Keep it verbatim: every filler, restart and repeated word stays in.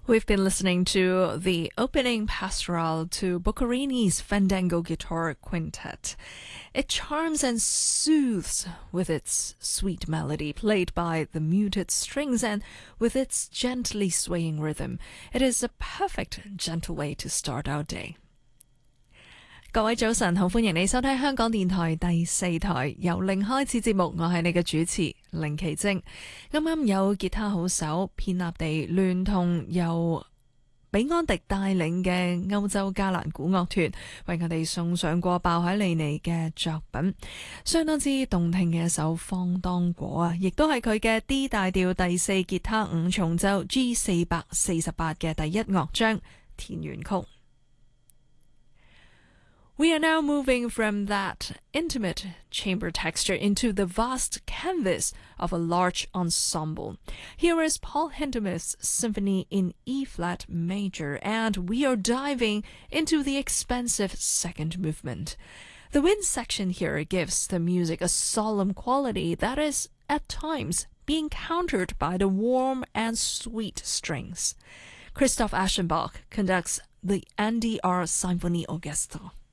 We've been listening to the opening pastoral to Boccherini's Fandango Guitar Quintet. It charms and soothes with its sweet melody played by the muted strings and with its gently swaying rhythm. It is a perfect, gentle way to start our day. 各位早晨，好歡迎你收聽香港電台第四台由零開始節目，我係你嘅主持凌奇晶。啱啱有吉他好手片納地聯同由比安迪帶領嘅歐洲加蘭古樂團為我哋送上過鮑海利尼嘅作品，相當之動聽嘅一首《方當果》啊，亦都係佢嘅 D 大調第四吉他五重奏 G 四百四十八嘅第一樂章田園曲。We are now moving from that intimate chamber texture into the vast canvas of a large ensemble. Here is Paul Hindemith's Symphony in E-flat major, and we are diving into the expansive second movement. The wind section here gives the music a solemn quality that is, at times, being countered by the warm and sweet strings. Christoph Aschenbach conducts the N D R Symphony Orchestra.